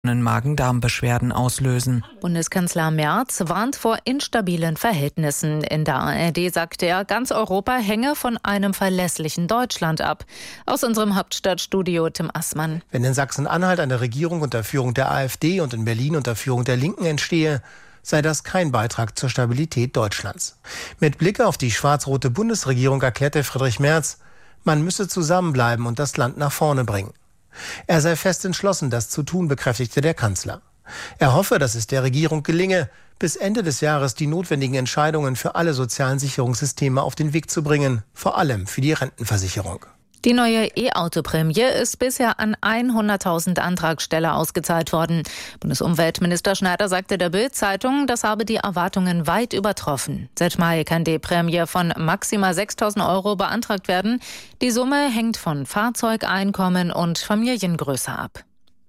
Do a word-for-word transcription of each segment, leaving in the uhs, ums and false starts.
Magen-Darm-Beschwerden auslösen. Bundeskanzler Merz warnt vor instabilen Verhältnissen. In der A R D sagte er, ganz Europa hänge von einem verlässlichen Deutschland ab. Aus unserem Hauptstadtstudio Tim Assmann. Wenn in Sachsen-Anhalt eine Regierung unter Führung der AfD und in Berlin unter Führung der Linken entstehe, sei das kein Beitrag zur Stabilität Deutschlands. Mit Blick auf die schwarz-rote Bundesregierung erklärte Friedrich Merz, man müsse zusammenbleiben und das Land nach vorne bringen. Er sei fest entschlossen, das zu tun, bekräftigte der Kanzler. Er hoffe, dass es der Regierung gelinge, bis Ende des Jahres die notwendigen Entscheidungen für alle sozialen Sicherungssysteme auf den Weg zu bringen, vor allem für die Rentenversicherung. Die neue E-Auto-Prämie ist bisher an hunderttausend Antragsteller ausgezahlt worden. Bundesumweltminister Schneider sagte der Bild-Zeitung, das habe die Erwartungen weit übertroffen. Seit Mai kann die Prämie von maximal sechstausend Euro beantragt werden. Die Summe hängt von Fahrzeugeinkommen und Familiengröße ab.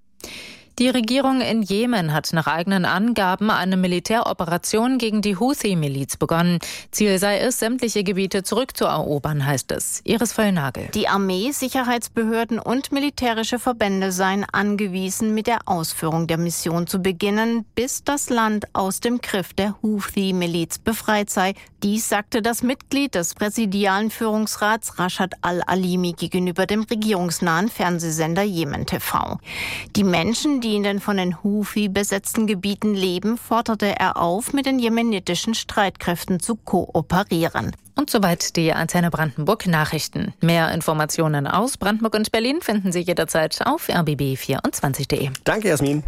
Die Regierung in Jemen hat nach eigenen Angaben eine Militäroperation gegen die Houthi-Miliz begonnen. Ziel sei es, sämtliche Gebiete zurückzuerobern, heißt es. Iris Vollnagel. Die Armee, Sicherheitsbehörden und militärische Verbände seien angewiesen, mit der Ausführung der Mission zu beginnen, bis das Land aus dem Griff der Houthi-Miliz befreit sei. Dies sagte das Mitglied des präsidialen Führungsrats Rashad al-Alimi gegenüber dem regierungsnahen Fernsehsender Jemen T V. Die Menschen, die in den von den Houthi besetzten Gebieten leben, forderte er auf, mit den jemenitischen Streitkräften zu kooperieren. Und soweit die Antenne Brandenburg Nachrichten. Mehr Informationen aus Brandenburg und Berlin finden Sie jederzeit auf r b b vierundzwanzig punkt de. Danke, Jasmin.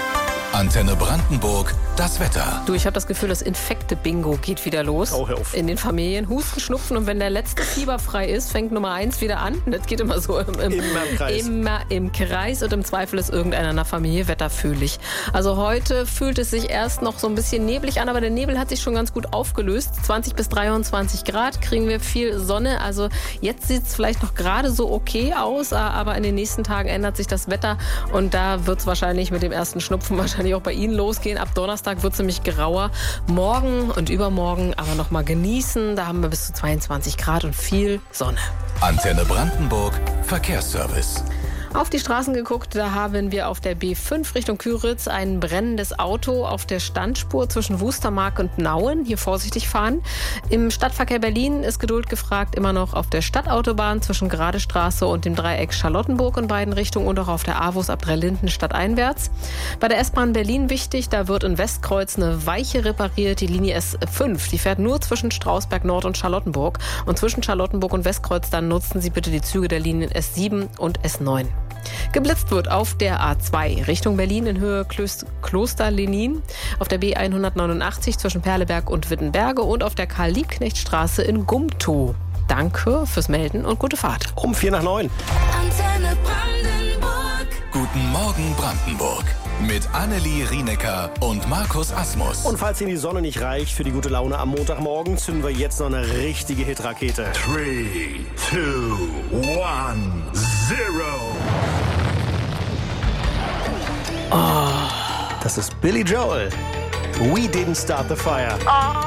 Antenne Brandenburg, das Wetter. Du, ich habe das Gefühl, das Infekte-Bingo geht wieder los. Oh, hör auf. In den Familien. Husten, Schnupfen und wenn der letzte fieberfrei ist, fängt Nummer eins wieder an. Das geht immer so im, im, immer im Kreis. Immer im Kreis und im Zweifel ist irgendeiner in der Familie wetterfühlig. Also heute fühlt es sich erst noch so ein bisschen neblig an, aber der Nebel hat sich schon ganz gut aufgelöst. zwanzig bis dreiundzwanzig Grad kriegen wir viel Sonne. Also jetzt sieht es vielleicht noch gerade so okay aus, aber in den nächsten Tagen ändert sich das Wetter und da wird es wahrscheinlich mit dem ersten Schnupfen wahrscheinlich auch bei Ihnen losgehen. Ab Donnerstag wird es nämlich grauer. Morgen und übermorgen aber noch mal genießen. Da haben wir bis zu zweiundzwanzig Grad und viel Sonne. Antenne Brandenburg, Verkehrsservice. Auf die Straßen geguckt, da haben wir auf der B fünf Richtung Küritz ein brennendes Auto auf der Standspur zwischen Wustermark und Nauen. Hier vorsichtig fahren. Im Stadtverkehr Berlin ist Geduld gefragt, immer noch auf der Stadtautobahn zwischen Gradestraße und dem Dreieck Charlottenburg in beiden Richtungen und auch auf der AWUS ab Drei-Linden stadteinwärts. Bei der S-Bahn Berlin wichtig, da wird in Westkreuz eine Weiche repariert, die Linie S fünf. Die fährt nur zwischen Strausberg Nord und Charlottenburg. Und zwischen Charlottenburg und Westkreuz, dann nutzen Sie bitte die Züge der Linien S sieben und S neun. Geblitzt wird auf der A zwei Richtung Berlin in Höhe Kloster-Lenin, auf der B hundertneunundachtzig zwischen Perleberg und Wittenberge und auf der Karl-Liebknecht-Straße in Gumtow. Danke fürs Melden und gute Fahrt. Um vier nach neun. Antenne Brandenburg. Guten Morgen Brandenburg. Mit Annelie Rienecker und Markus Asmus. Und falls Ihnen die Sonne nicht reicht für die gute Laune am Montagmorgen, zünden wir jetzt noch eine richtige Hitrakete. Three, two, one, zero. Oh, das ist Billy Joel. We didn't start the fire. Oh.